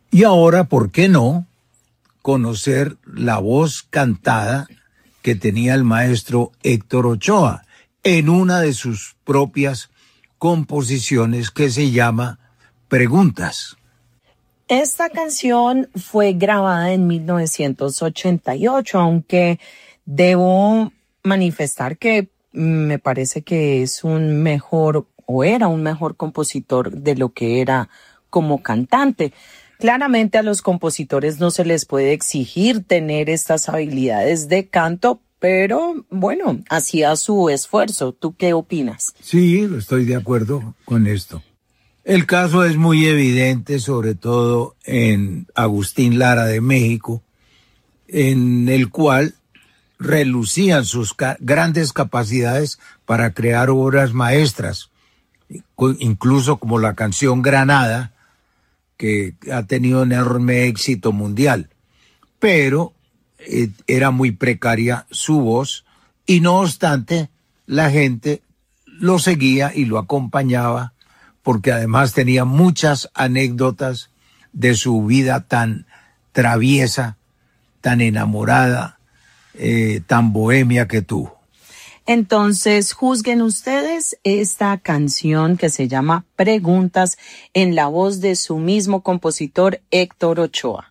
Y ahora, ¿por qué no conocer la voz cantada que tenía el maestro Héctor Ochoa en una de sus propias composiciones que se llama Preguntas? Esta canción fue grabada en 1988, aunque debo manifestar que me parece que es un mejor o era un mejor compositor de lo que era como cantante. Claramente a los compositores no se les puede exigir tener estas habilidades de canto, pero bueno, hacía su esfuerzo. ¿Tú qué opinas? Sí, estoy de acuerdo con esto. El caso es muy evidente, sobre todo en Agustín Lara de México, en el cual relucían sus grandes capacidades para crear obras maestras, incluso como la canción Granada, que ha tenido un enorme éxito mundial. Pero era muy precaria su voz y no obstante la gente lo seguía y lo acompañaba porque además tenía muchas anécdotas de su vida tan traviesa, tan enamorada, tan bohemia que tuvo. Entonces, juzguen ustedes esta canción que se llama Preguntas en la voz de su mismo compositor Héctor Ochoa.